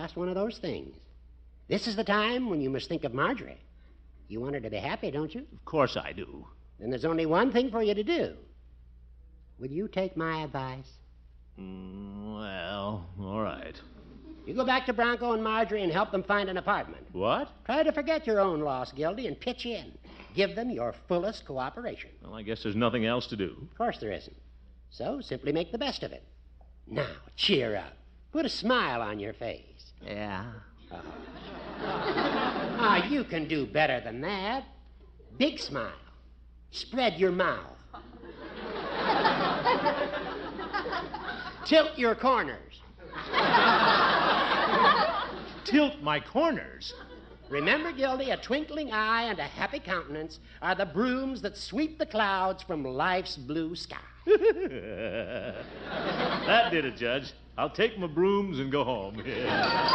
Just one of those things. This is the time when you must think of Marjorie. You want her to be happy, don't you? Of course I do. Then there's only one thing for you to do. Will you take my advice? Well, all right. You go back to Bronco and Marjorie and help them find an apartment. What? Try to forget your own loss, Gildy, and pitch in. Give them your fullest cooperation. Well, I guess there's nothing else to do. Of course there isn't. So simply make the best of it. Now, cheer up. Put a smile on your face. Yeah. You can do better than that. Big smile. Spread your mouth. Tilt your corners. Tilt my corners? Remember, Gildy, a twinkling eye and a happy countenance are the brooms that sweep the clouds from life's blue sky. That did it, Judge. I'll take my brooms and go home.